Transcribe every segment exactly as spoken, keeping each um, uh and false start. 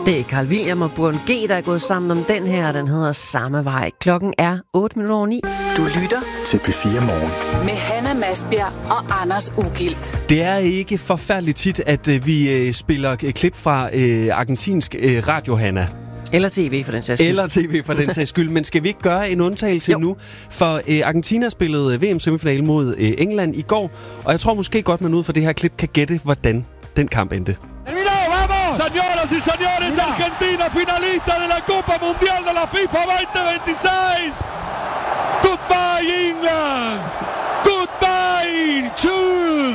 Det er Carl William og Burhan G, der er gået sammen om den her, den hedder Samme Vej. Klokken er otte minutter over ni. Du lytter til P fire Morgen med Hanna Masbjerg og Anders Ugilt. Det er ikke forfærdeligt tit, at øh, vi øh, spiller øh, klip fra øh, argentinsk øh, radio, Hanna. Eller tv for den sags skyld. Eller tv for den sags skyld. Men skal vi ikke gøre en undtagelse nu? For øh, Argentina spillede V M-semifinale mod øh, England i går. Og jeg tror måske godt, man ud fra det her klip kan gætte, hvordan den kamp endte. Señoras y señores, Argentina finalista de la Copa Mundial de la FIFA tyve veintiséis. Goodbye England. Goodbye Jude.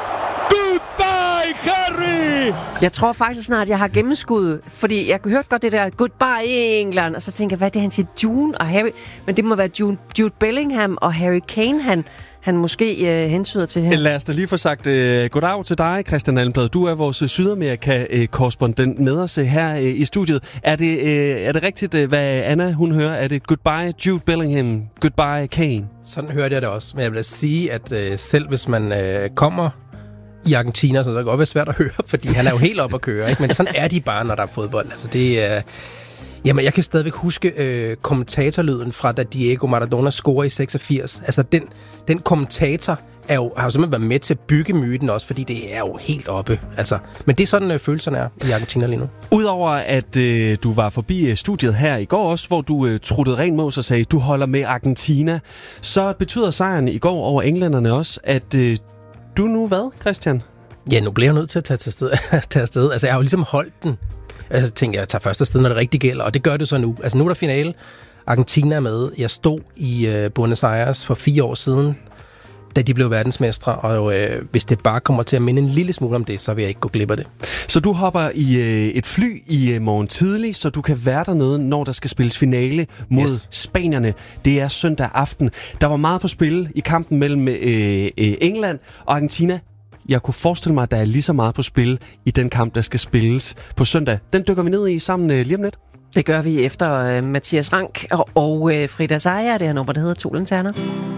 Goodbye Harry. Jeg tror faktisk snart, jeg har gennemskuddet, fordi jeg hørte godt det der Goodbye England, og så tænker jeg, hvad er det, han siger? June og Harry. Men det må være Jude, Jude Bellingham og Harry Kane, han... han måske øh, hensyder til her. Lad os da lige få sagt øh, goddag til dig, Christian Allenblad. Du er vores Sydamerika-korrespondent med os her øh, i studiet. Er det, øh, er det rigtigt, øh, hvad Anna hun hører? Er det goodbye Jude Bellingham, goodbye Kane? Sådan hørte jeg det også. Men jeg vil sige, at øh, selv hvis man øh, kommer i Argentina, så er det godt være svært at høre, fordi han er jo helt op at køre. Ikke? Men sådan er de bare, når der er fodbold. Altså det er... Øh, Jamen, jeg kan stadigvæk huske øh, kommentatorlyden fra, da Diego Maradona scorer i seksogfirs. Altså, den, den kommentator er jo, har jo simpelthen været med til at bygge myten også, fordi det er jo helt oppe. Altså, men det er sådan, øh, følelserne er i Argentina lige nu. Udover at øh, du var forbi studiet her i går også, hvor du øh, truttede ren mås og sagde, du holder med Argentina, så betyder sejren i går over englænderne også, at øh, du nu hvad, Christian? Ja, nu bliver jeg nødt til at tage afsted. tage afsted. Altså, jeg har jo ligesom holdt den. Jeg tænker, jeg tager først afsted, når det rigtig gælder, og det gør det så nu. Altså nu er der finale. Argentina er med. Jeg stod i øh, Buenos Aires for fire år siden, da de blev verdensmestre, og øh, hvis det bare kommer til at minde en lille smule om det, så vil jeg ikke gå glip af det. Så du hopper i øh, et fly i øh, morgen tidlig, så du kan være dernede, når der skal spilles finale mod yes. spanierne. Det er søndag aften. Der var meget på spil i kampen mellem øh, øh, England og Argentina. Jeg kunne forestille mig, at der er lige så meget på spil i den kamp, der skal spilles på søndag. Den dykker vi ned i sammen øh, lige om lidt. Det gør vi efter øh, Mathias Rank og, og øh, Frida Sejer. Det her nummer, der hedder To Lanterner.